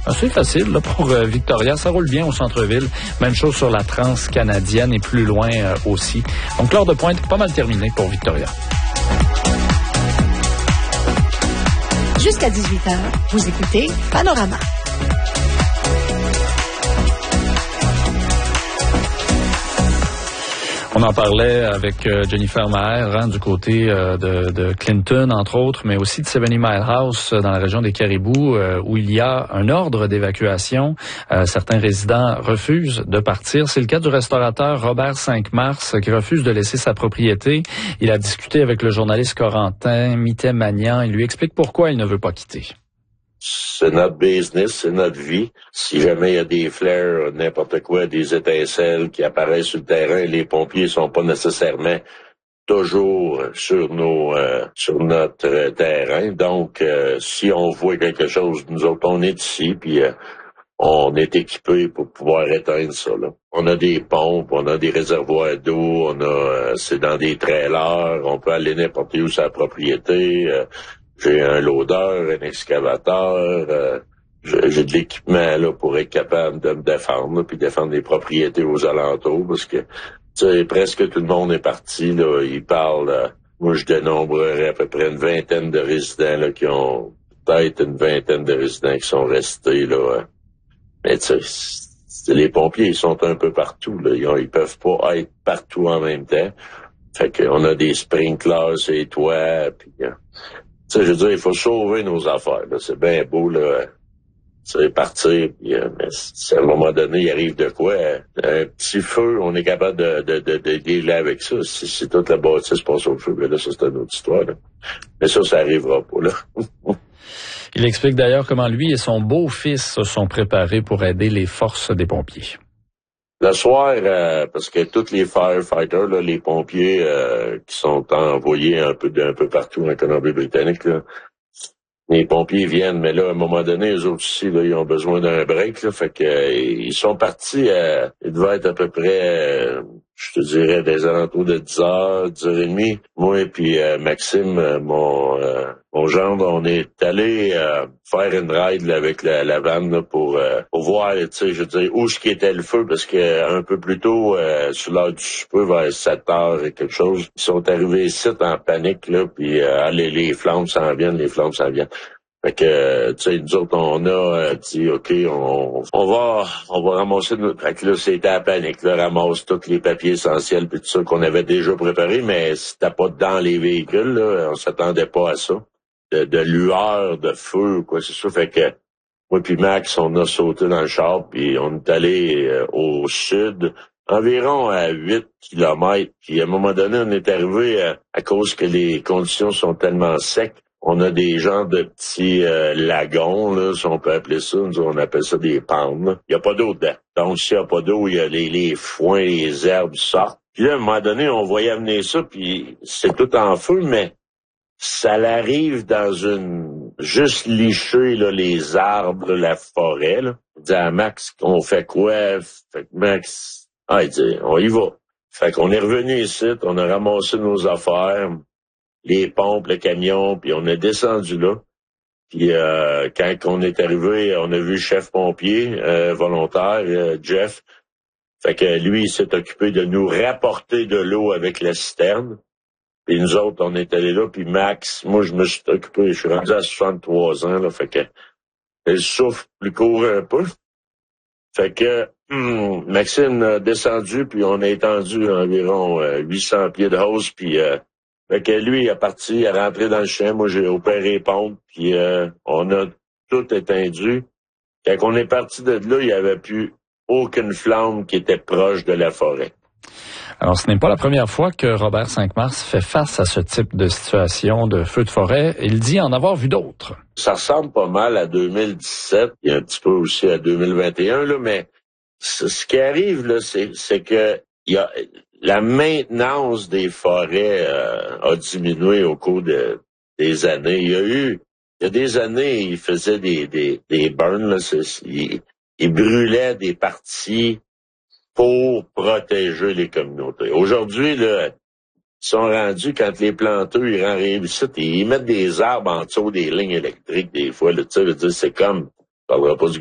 C'est facile là, pour Victoria. Ça roule bien au centre-ville. Même chose sur la Transcanadienne et plus loin aussi. Donc, l'heure de pointe, pas mal terminée pour Victoria. Jusqu'à 18h, vous écoutez Panorama. On en parlait avec Jennifer Maher du côté de Clinton, entre autres, mais aussi de 70 Mile House dans la région des Caribous, où il y a un ordre d'évacuation. Certains résidents refusent de partir. C'est le cas du restaurateur Robert 5 Mars qui refuse de laisser sa propriété. Il a discuté avec le journaliste Corentin Mittet-Magnan. Il lui explique pourquoi il ne veut pas quitter. C'est notre business, c'est notre vie. Si jamais il y a des flares, n'importe quoi, des étincelles qui apparaissent sur le terrain, les pompiers sont pas nécessairement toujours sur notre terrain. Donc, si on voit quelque chose, nous autres, on est ici, puis on est équipés pour pouvoir éteindre ça, là. On a des pompes, on a des réservoirs d'eau, c'est dans des trailers, on peut aller n'importe où sur la propriété. J'ai un loader, un excavateur, j'ai de l'équipement là pour être capable de me défendre, là, puis défendre les propriétés aux alentours, parce que tu sais, presque tout le monde est parti, là. Ils parlent, moi je dénombrerais à peu près une vingtaine de résidents là, qui ont peut-être une vingtaine de résidents qui sont restés là. Mais tu sais, les pompiers, ils sont un peu partout, là. Ils peuvent pas être partout en même temps. Fait qu'on a des sprinklers sur les toits, puis tu sais, je veux dire, il faut sauver nos affaires, là. C'est bien beau, là. C'est partir, puis, mais si à un moment donné, il arrive de quoi? Un petit feu, on est capable de dealer avec ça. Si toute la bâtisse passe au feu, ben là, ça, c'est une autre histoire, là. Mais ça arrivera pas, là. Il explique d'ailleurs comment lui et son beau-fils se sont préparés pour aider les forces des pompiers. Le soir, parce que tous les firefighters, là, les pompiers qui sont envoyés un peu partout en Colombie-Britannique, là, les pompiers viennent, mais là, à un moment donné, eux autres aussi, là, ils ont besoin d'un break, là, fait que ils sont partis, ils devaient être à peu près, je te dirais, des alentours de 10h, 10h30. Moi et puis Maxime, mon gendre, on est allé faire une ride là, avec la vanne là, pour voir, tu sais, je veux dire, où ce qui était le feu, parce que un peu plus tôt, sur l'heure du souper, vers 7h et quelque chose, ils sont arrivés ici en panique, là, puis les flammes s'en viennent. Fait que, tu sais, nous autres, on a dit, OK, on va ramasser notre... Fait que là, c'était la panique, là, ramasse tous les papiers essentiels puis tout ça qu'on avait déjà préparé, mais c'était pas dans les véhicules, là, on s'attendait pas à ça. De lueur, de feu, quoi, c'est ça. Fait que, moi puis Max, on a sauté dans le char puis on est allé au sud, environ à 8 kilomètres. Puis à un moment donné, on est arrivé à cause que les conditions sont tellement secs. On a des genres de petits lagons, là, si on peut appeler ça. Nous, on appelle ça des pannes. Il n'y a pas d'eau dedans. Donc, s'il n'y a pas d'eau, il y a les foins, les herbes sortent. Puis là, à un moment donné, on voyait venir ça, puis c'est tout en feu, mais ça l'arrive dans une... Juste licher là, les arbres, là, la forêt. Là. Il dit à Max, on fait quoi? Fait que Max, il dit, on y va. Fait qu'on est revenu ici, on a ramassé nos affaires, les pompes, le camion, puis on est descendu là. Puis quand on est arrivé, on a vu le chef pompier volontaire, Jeff. Fait que lui, il s'est occupé de nous rapporter de l'eau avec la citerne. Puis nous autres, on est allés là, puis Max, moi, je me suis occupé, je suis rendu à 63 ans, là, fait que le souffle plus court un peu. Fait que Maxime a descendu, puis on a étendu environ 800 pieds de hausse, puis fait que lui, il est parti, il est rentré dans le champ, moi, j'ai opéré les pompes, puis on a tout étendu. Quand on est parti de là, il n'y avait plus aucune flamme qui était proche de la forêt. Alors, ce n'est pas la première fois que Robert 5 Mars fait face à ce type de situation de feu de forêt. Il dit en avoir vu d'autres. Ça ressemble pas mal à 2017, et un petit peu aussi à 2021, là, mais ce qui arrive, là, c'est que il y a la maintenance des forêts a diminué au cours des années. Il y a des années, il faisait des burns, là, il brûlait des parties pour protéger les communautés. Aujourd'hui, là, ils sont rendus, quand les planteurs, ils réussissent, ils mettent des arbres en dessous des lignes électriques, des fois, là, tu sais, c'est comme, on parlera pas du